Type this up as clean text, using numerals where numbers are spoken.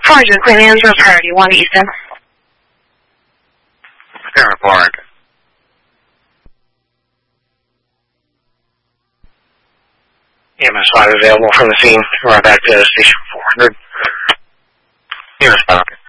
400 Queen Andrew, priority 1 Easton. Stand report. EMS 5 available from the scene. Right back to station 400. Units pocket.